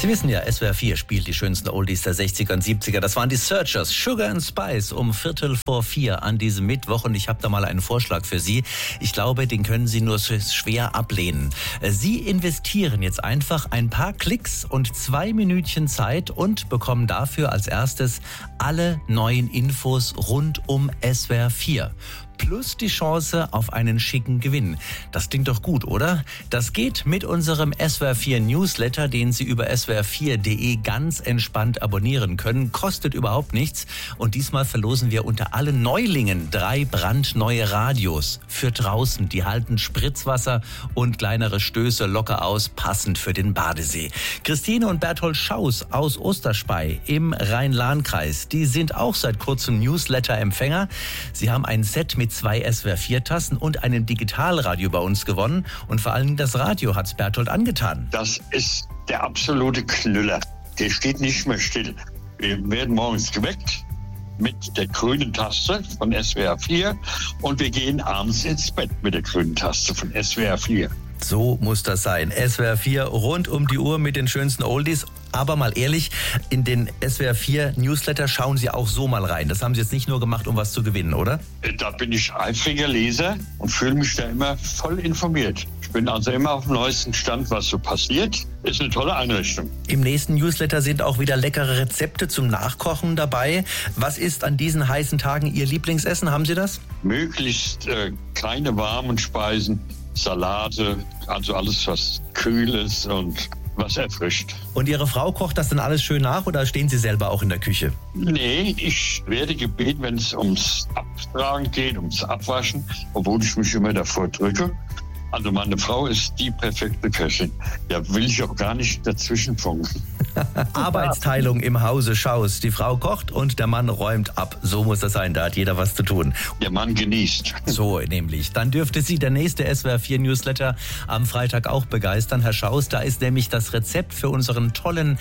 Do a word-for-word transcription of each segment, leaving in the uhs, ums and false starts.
Sie wissen ja, S W R vier spielt die schönsten Oldies der sechziger und siebziger. Das waren die Searchers, Sugar and Spice um Viertel vor vier an diesem Mittwoch. Und ich habe da mal einen Vorschlag für Sie. Ich glaube, den können Sie nur schwer ablehnen. Sie investieren jetzt einfach ein paar Klicks und zwei Minütchen Zeit und bekommen dafür als erstes alle neuen Infos rund um S W R vier. Plus die Chance auf einen schicken Gewinn. Das klingt doch gut, oder? Das geht mit unserem S W R vier Newsletter, den Sie über S W R vier punkt de ganz entspannt abonnieren können. Kostet überhaupt nichts. Und diesmal verlosen wir unter allen Neulingen drei brandneue Radios für draußen. Die halten Spritzwasser und kleinere Stöße locker aus, passend für den Badesee. Christine und Berthold Schaus aus Osterspey im Rhein-Lahn-Kreis, die sind auch seit kurzem Newsletter-Empfänger. Sie haben ein Set mit zwei S W R vier Tassen und einem Digitalradio bei uns gewonnen. Und vor allem das Radio hat's Berthold angetan. Das ist der absolute Knüller. Der steht nicht mehr still. Wir werden morgens geweckt mit der grünen Taste von S W R vier und wir gehen abends ins Bett mit der grünen Taste von S W R vier. So muss das sein. S W R vier rund um die Uhr mit den schönsten Oldies. Aber mal ehrlich, in den S W R vier Newsletter schauen Sie auch so mal rein. Das haben Sie jetzt nicht nur gemacht, um was zu gewinnen, oder? Da bin ich eifriger Leser und fühle mich da immer voll informiert. Ich bin also immer auf dem neuesten Stand, was so passiert. Ist eine tolle Einrichtung. Im nächsten Newsletter sind auch wieder leckere Rezepte zum Nachkochen dabei. Was ist an diesen heißen Tagen Ihr Lieblingsessen? Haben Sie das? Möglichst äh, keine warmen Speisen, Salate, also alles, was kühl ist und was erfrischt. Und Ihre Frau kocht das dann alles schön nach oder stehen Sie selber auch in der Küche? Nee, ich werde gebeten, wenn es ums Abtragen geht, ums Abwaschen, obwohl ich mich immer davor drücke. Also meine Frau ist die perfekte Köchin. Da will ich auch gar nicht dazwischen funken. Arbeitsteilung im Hause Schaus. Die Frau kocht und der Mann räumt ab. So muss das sein, da hat jeder was zu tun. Der Mann genießt. So nämlich. Dann dürfte Sie der nächste S W R vier Newsletter am Freitag auch begeistern, Herr Schaus. Da ist nämlich das Rezept für unseren tollen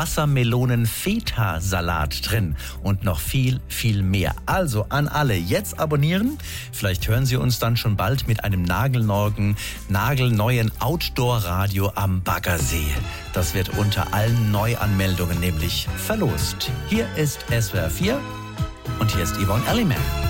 Wassermelonen-Feta-Salat drin. Und noch viel, viel mehr. Also an alle jetzt abonnieren. Vielleicht hören Sie uns dann schon bald mit einem nagelneuen, nagelneuen Outdoor-Radio am Baggersee. Das wird unter allen Neuanmeldungen nämlich verlost. Hier ist S W R vier und hier ist Yvonne Elliman.